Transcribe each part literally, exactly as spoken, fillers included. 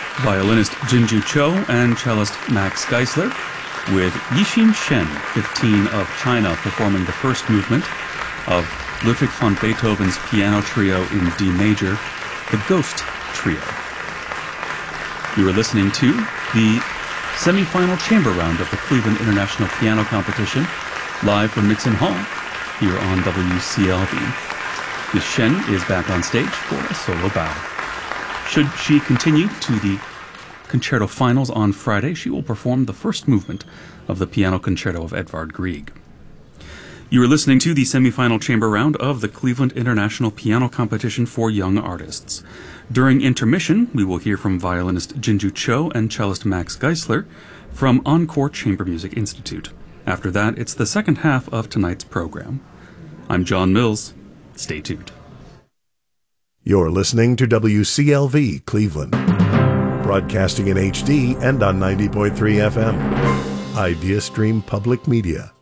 violinist Jinju Cho and cellist Max Geisler, with Yixin Shen, fifteen of China, performing the first movement of Ludwig van Beethoven's piano trio in D major, the Ghost Trio. You are listening to the semi-final chamber round of the Cleveland International Piano Competition, live from Nixon Hall, here on W C L V. Miss Shen is back on stage for a solo bow. Should she continue to the concerto finals on Friday, she will perform the first movement of the piano concerto of Edvard Grieg. You are listening to the semi-final chamber round of the Cleveland International Piano Competition for Young Artists. During intermission, we will hear from violinist Jinju Cho and cellist Max Geisler from Encore Chamber Music Institute. After that, it's the second half of tonight's program. I'm John Mills. Stay tuned. You're listening to W C L V Cleveland, broadcasting in H D and on ninety point three F M. IdeaStream Public Media.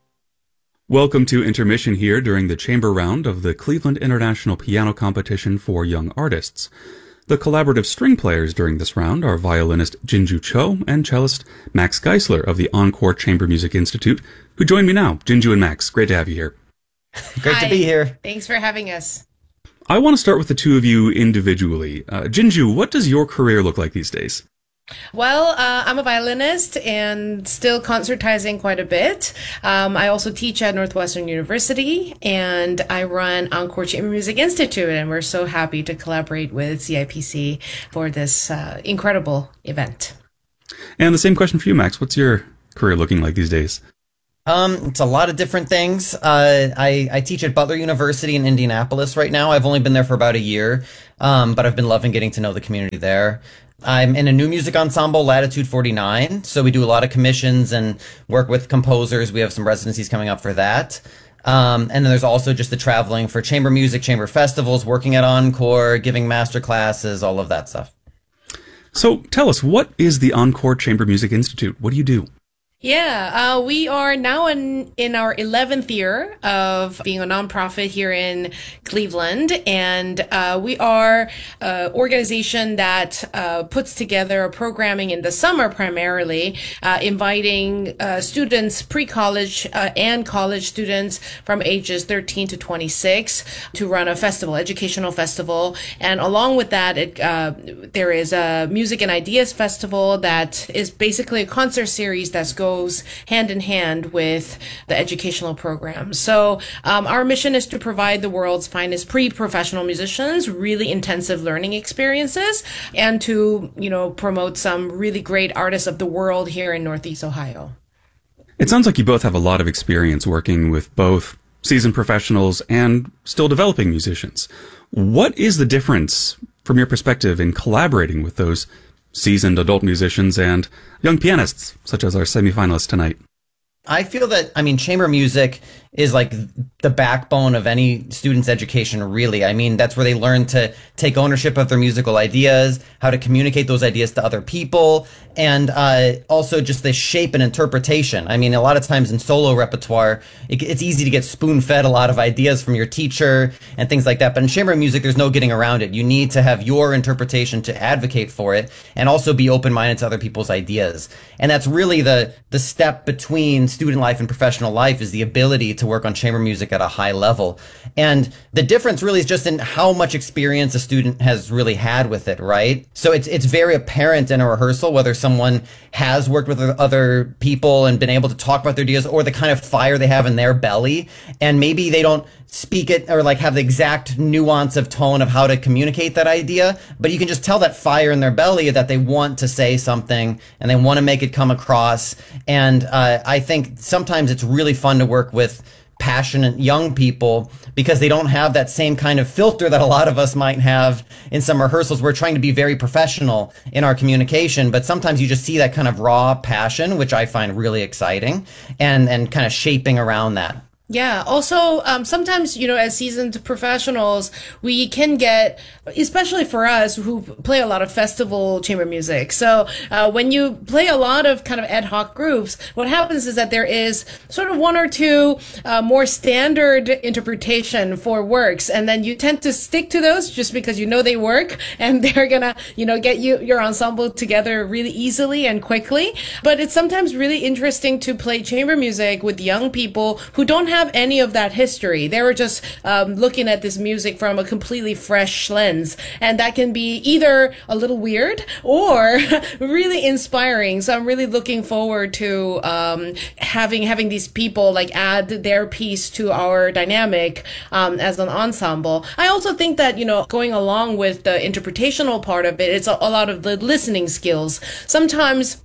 Welcome to intermission here during the chamber round of the Cleveland International Piano Competition for Young Artists. The collaborative string players during this round are violinist Jinju Cho and cellist Max Geisler of the Encore Chamber Music Institute, who join me now. Jinju and Max, great to have you here. Great Hi. to be here. Thanks for having us. I want to start with the two of you individually. Uh, Jinju, what does your career look like these days? Well, uh, I'm a violinist and still concertizing quite a bit. Um, I also teach at Northwestern University, and I run Encore Chamber Music Institute, and we're so happy to collaborate with C I P C for this uh, incredible event. And the same question for you, Max. What's your career looking like these days? Um, it's a lot of different things. Uh, I, I teach at Butler University in Indianapolis right now. I've only been there for about a year, um, but I've been loving getting to know the community there. I'm in a new music ensemble, Latitude forty-nine, so we do a lot of commissions and work with composers. We have some residencies coming up for that. Um, and then there's also just the traveling for chamber music, chamber festivals, working at Encore, giving master classes, all of that stuff. So tell us, what is the Encore Chamber Music Institute? What do you do? Yeah, uh, we are now in, in our eleventh year of being a nonprofit here in Cleveland, and uh, we are an organization that uh, puts together programming in the summer primarily, uh, inviting uh, students, pre-college uh, and college students from ages thirteen to twenty-six to run a festival, educational festival. And along with that, it, uh, there is a Music and Ideas Festival that is basically a concert series that's goes hand in hand with the educational program. So um, our mission is to provide the world's finest pre-professional musicians really intensive learning experiences, and to, you know, promote some really great artists of the world here in Northeast Ohio. It sounds like you both have a lot of experience working with both seasoned professionals and still developing musicians. What is the difference from your perspective in collaborating with those seasoned adult musicians and young pianists, such as our semifinalists tonight? I feel that, I mean, chamber music is like the backbone of any student's education, really. I mean, that's where they learn to take ownership of their musical ideas, how to communicate those ideas to other people, and uh, also just the shape and interpretation. I mean, a lot of times in solo repertoire, it, it's easy to get spoon-fed a lot of ideas from your teacher and things like that. But in chamber music, there's no getting around it. You need to have your interpretation to advocate for it, and also be open-minded to other people's ideas. And that's really the the step between student life and professional life, is the ability to work on chamber music at a high level. And the difference really is just in how much experience a student has really had with it, right? So it's it's very apparent in a rehearsal whether someone has worked with other people and been able to talk about their ideas, or the kind of fire they have in their belly. And maybe they don't speak it or like have the exact nuance of tone of how to communicate that idea, but you can just tell that fire in their belly, that they want to say something and they want to make it come across. And uh, I think sometimes it's really fun to work with passionate young people because they don't have that same kind of filter that a lot of us might have in some rehearsals. We're trying to be very professional in our communication, but sometimes you just see that kind of raw passion, which I find really exciting, and, and kind of shaping around that. Yeah. Also, um, sometimes, you know, as seasoned professionals, we can get, especially for us who play a lot of festival chamber music. So, uh, when you play a lot of kind of ad hoc groups, what happens is that there is sort of one or two, uh, more standard interpretation for works. And then you tend to stick to those just because you know they work and they're gonna, you know, get you, your ensemble together really easily and quickly. But it's sometimes really interesting to play chamber music with young people who don't have have any of that history. They were just um, looking at this music from a completely fresh lens, and that can be either a little weird or really inspiring. So I'm really looking forward to um, having having these people like add their piece to our dynamic um, as an ensemble. I also think that, you know, going along with the interpretational part of it, it's a, a lot of the listening skills. Sometimes,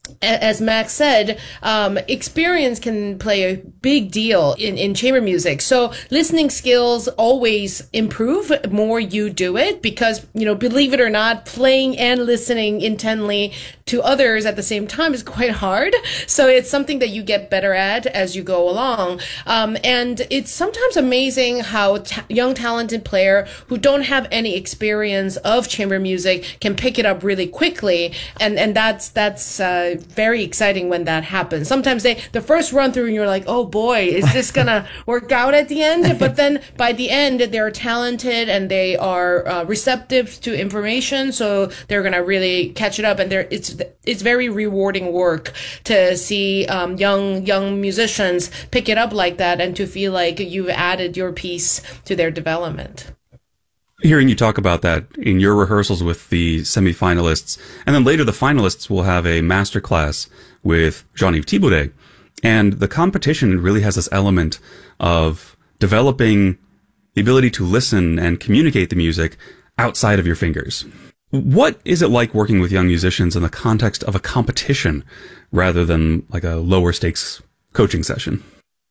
as Max said, um, experience can play a big deal in, in chamber music. So listening skills always improve the more you do it because, you know, believe it or not, playing and listening intently to others at the same time is quite hard. So it's something that you get better at as you go along. Um, and it's sometimes amazing how ta- young talented player who don't have any experience of chamber music can pick it up really quickly. And, and that's, that's, uh, very exciting when that happens. Sometimes they, the first run through and you're like, oh boy, is this gonna work out at the end? But then by the end, they're talented and they are uh, receptive to information. So they're gonna really catch it up. And they're, it's, it's very rewarding work to see um, young, young musicians pick it up like that and to feel like you've added your piece to their development. Hearing you talk about that in your rehearsals with the semifinalists, and then later the finalists will have a masterclass with Jean-Yves Thibaudet. And the competition really has this element of developing the ability to listen and communicate the music outside of your fingers. What is it like working with young musicians in the context of a competition rather than like a lower stakes coaching session?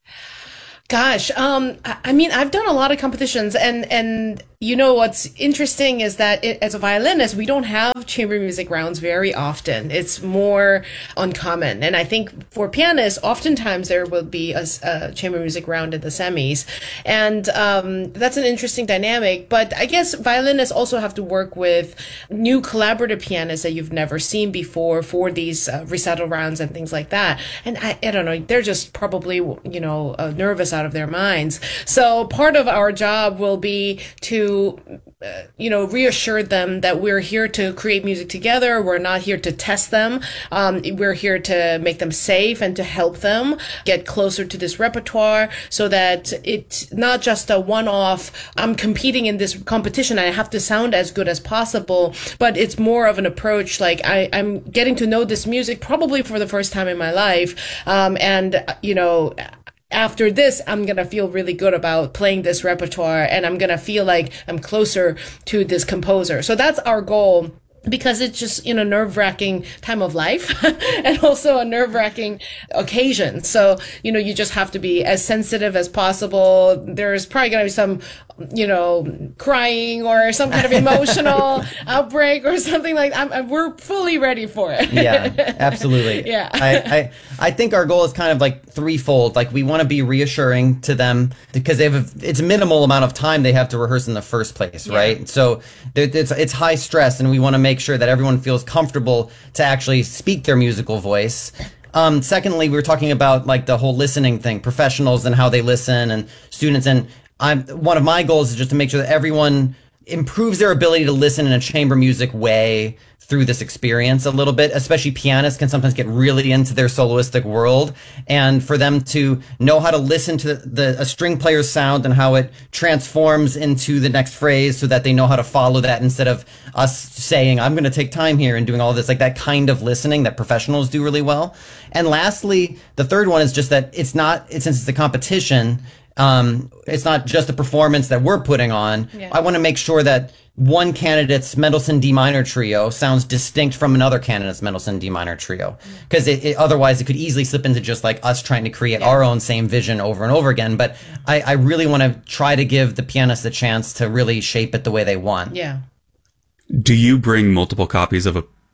Gosh, um, I mean, I've done a lot of competitions, and, and you know what's interesting is that it, as a violinist, we don't have chamber music rounds very often. It's more uncommon, and I think for pianists, oftentimes there will be a, a chamber music round in the semis, and um, that's an interesting dynamic. But I guess violinists also have to work with new collaborative pianists that you've never seen before for these uh, recital rounds and things like that. And I, I don't know, they're just probably, you know, uh, nervous out of their minds. So part of our job will be to, uh, you know, reassure them that we're here to create music together. We're not here to test them. Um, we're here to make them safe and to help them get closer to this repertoire so that it's not just a one-off, I'm competing in this competition, I have to sound as good as possible, but it's more of an approach like I, I'm getting to know this music probably for the first time in my life. Um, and, you know, after this, I'm going to feel really good about playing this repertoire, and I'm going to feel like I'm closer to this composer. So that's our goal, because it's just, you know, nerve-wracking time of life and also a nerve-wracking occasion. So, you know, you just have to be as sensitive as possible. There's probably going to be some, you know, crying or some kind of emotional outbreak or something like that. I'm, I'm, we're fully ready for it. Yeah, absolutely. Yeah. I, I, I think our goal is kind of like threefold. Like we want to be reassuring to them because they have, it's a minimal amount of time they have to rehearse in the first place, Yeah. right? So it's, it's high stress, and we want to make sure that everyone feels comfortable to actually speak their musical voice. Um, secondly, we were talking about like the whole listening thing, professionals and how they listen, and students. And I'm, one of my goals is just to make sure that everyone improves their ability to listen in a chamber music way through this experience a little bit. Especially pianists can sometimes get really into their soloistic world, and for them to know how to listen to the, the a string player's sound and how it transforms into the next phrase so that they know how to follow that, instead of us saying, I'm going to take time here and doing all this, like that kind of listening that professionals do really well. And lastly, the third one is just that it's not, it's, since it's a competition, um, it's not just a performance that we're putting on. Yeah. I want to make sure that one candidate's Mendelssohn D minor trio sounds distinct from another candidate's Mendelssohn D minor trio. Because it, it, otherwise it could easily slip into just like us trying to create Yeah. our own same vision over and over again. But I, I really want to try to give the pianist a chance to really shape it the way they want. Yeah. Do you bring multiple copies of a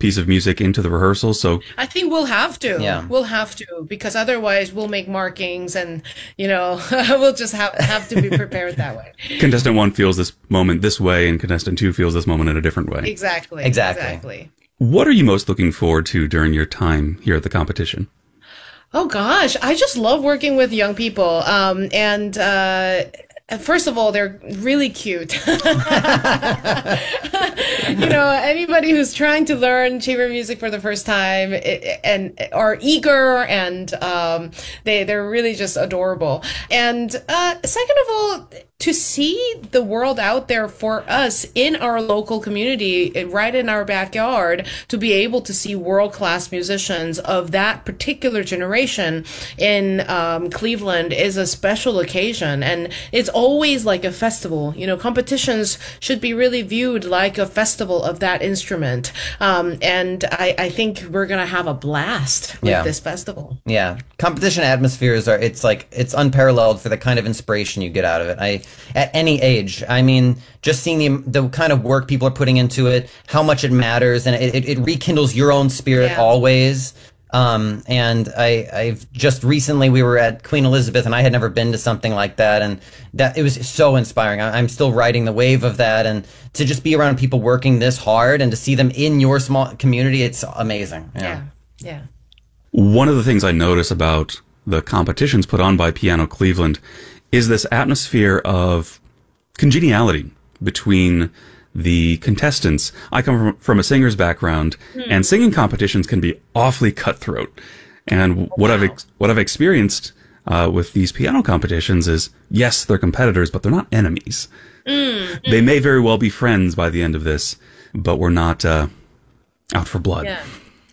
piece of music into the rehearsal. So I think we'll have to. Yeah. We'll have to, because otherwise we'll make markings and, you know, we'll just have, have to be prepared that way. contestant one feels this moment this way, and contestant two feels this moment in a different way. Exactly. Exactly. Exactly. What are you most looking forward to during your time here at the competition? Oh gosh, I just love working with young people. Um, and, uh, first of all, they're really cute. You know, anybody who's trying to learn chamber music for the first time and are eager, and um, they they're really just adorable. And uh, second of all, to see the world out there for us in our local community, right in our backyard, to be able to see world-class musicians of that particular generation in um, Cleveland is a special occasion. And it's always like a festival. You know, competitions should be really viewed like a festival of that instrument. Um, and I, I think we're going to have a blast with Yeah. this festival. Yeah, competition atmospheres are, it's like, it's unparalleled for the kind of inspiration you get out of it. I, at any age, I mean, just seeing the, the kind of work people are putting into it, how much it matters, and it, it, it rekindles your own spirit Yeah. always. Um, and I, I've just recently, we were at Queen Elizabeth, and I had never been to something like that, and that, it was so inspiring. I, I'm still riding the wave of that, and to just be around people working this hard and to see them in your small community, it's amazing. Yeah. Yeah. One of the things I notice about the competitions put on by Piano Cleveland is this atmosphere of congeniality between the contestants. I come from, from a singer's background, mm. and singing competitions can be awfully cutthroat. And what wow. I've ex- what I've experienced uh, with these piano competitions is, yes, they're competitors, but they're not enemies. Mm. They may very well be friends by the end of this, but we're not uh, out for blood. Yeah.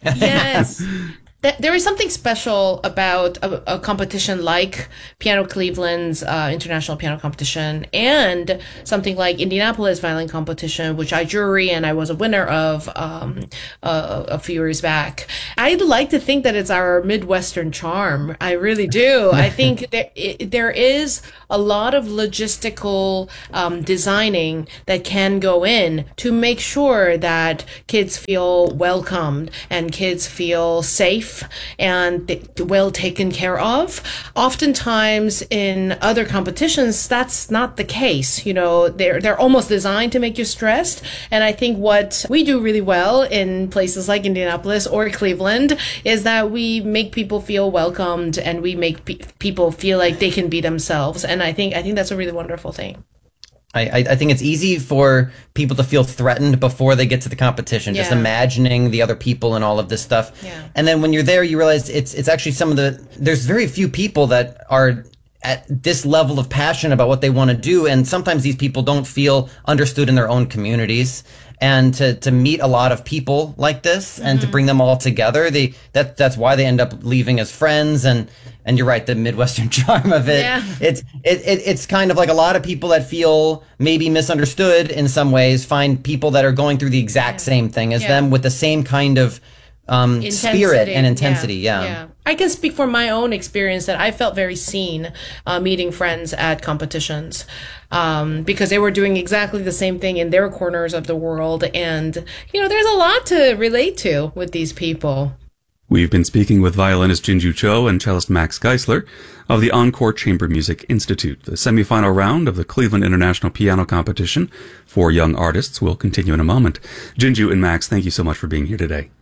Yes. There is something special about a, a competition like Piano Cleveland's uh, International Piano Competition, and something like Indianapolis Violin Competition, which I jury and I was a winner of um, uh, a few years back. I'd like to think that it's our Midwestern charm. I really do. I think there, it, there is a lot of logistical um, designing that can go in to make sure that kids feel welcomed and kids feel safe and well taken care of. Oftentimes in other competitions, that's not the case. You know, they're they're almost designed to make you stressed. And I think what we do really well in places like Indianapolis or Cleveland is that we make people feel welcomed, and we make pe- people feel like they can be themselves. And I think I think that's a really wonderful thing. I, I think it's easy for people to feel threatened before they get to the competition, yeah. just imagining the other people and all of this stuff. Yeah. And then when you're there, you realize it's it's actually some of the, there's very few people that are at this level of passion about what they want to do. And sometimes these people don't feel understood in their own communities. And to, to meet a lot of people like this and mm-hmm. to bring them all together, they that that's why they end up leaving as friends. And and you're right, the Midwestern charm of it. Yeah. It's it, it it's kind of like a lot of people that feel maybe misunderstood in some ways find people that are going through the exact yeah. same thing as yeah. them with the same kind of um, spirit and intensity. Yeah. Yeah. yeah. I can speak from my own experience that I felt very seen uh, meeting friends at competitions um, because they were doing exactly the same thing in their corners of the world. And, you know, there's a lot to relate to with these people. We've been speaking with violinist Jinju Cho and cellist Max Geisler of the Encore Chamber Music Institute. The semifinal round of the Cleveland International Piano Competition for young artists will continue in a moment. Jinju and Max, thank you so much for being here today.